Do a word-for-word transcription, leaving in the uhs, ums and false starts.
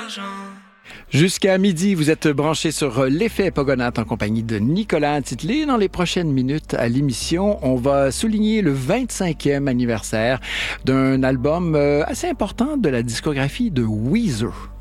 Jusqu'à midi, vous êtes branchés sur l'effet Pogonat en compagnie de Nicolas Titley. Dans les prochaines minutes à l'émission, on va souligner le vingt-cinquième anniversaire d'un album assez important de la discographie de Weezer.